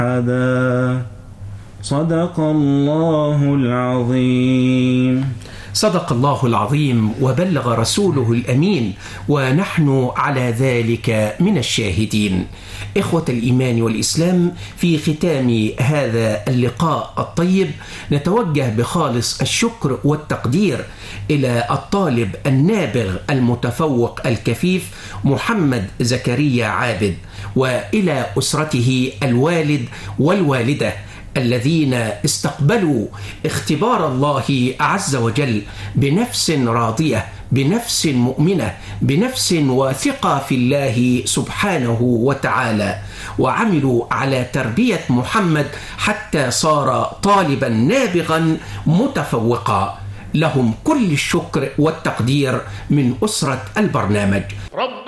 أحدا. صدق الله العظيم. صدق الله العظيم وبلغ رسوله الأمين، ونحن على ذلك من الشاهدين. إخوة الإيمان والإسلام، في ختام هذا اللقاء الطيب نتوجه بخالص الشكر والتقدير إلى الطالب النابغ المتفوق الكفيف محمد زكريا عابد، وإلى أسرته الوالد والوالدة الذين استقبلوا اختبار الله عز وجل بنفس راضية، بنفس مؤمنة، بنفس واثقة في الله سبحانه وتعالى، وعملوا على تربية محمد حتى صار طالبا نابغا متفوقا. لهم كل الشكر والتقدير من أسرة البرنامج.